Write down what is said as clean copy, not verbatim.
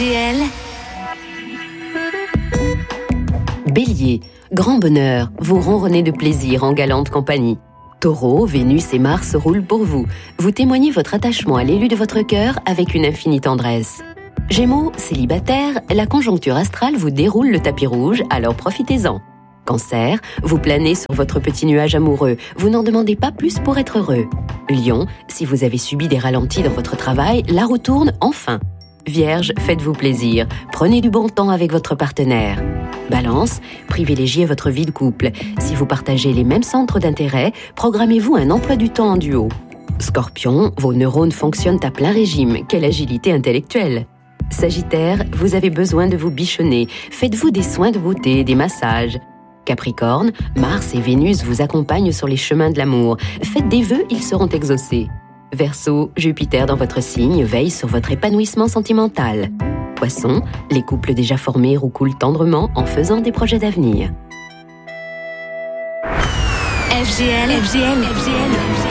FGL. Bélier, grand bonheur, vous ronronnez de plaisir en galante compagnie. Taureau, Vénus et Mars roulent pour vous. Vous témoignez votre attachement à l'élu de votre cœur avec une infinie tendresse. Gémeaux, célibataire, la conjoncture astrale vous déroule le tapis rouge, alors profitez-en. Cancer, vous planez sur votre petit nuage amoureux, vous n'en demandez pas plus pour être heureux. Lion, si vous avez subi des ralentis dans votre travail, la roue tourne enfin. Vierge, faites-vous plaisir, prenez du bon temps avec votre partenaire. Balance, privilégiez votre vie de couple. Si vous partagez les mêmes centres d'intérêt, programmez-vous un emploi du temps en duo. Scorpion, vos neurones fonctionnent à plein régime, quelle agilité intellectuelle. Sagittaire, vous avez besoin de vous bichonner, faites-vous des soins de beauté, des massages. Capricorne, Mars et Vénus vous accompagnent sur les chemins de l'amour. Faites des vœux, ils seront exaucés. Verseau, Jupiter dans votre signe veille sur votre épanouissement sentimental. Poisson, les couples déjà formés roucoulent tendrement en faisant des projets d'avenir. FGL.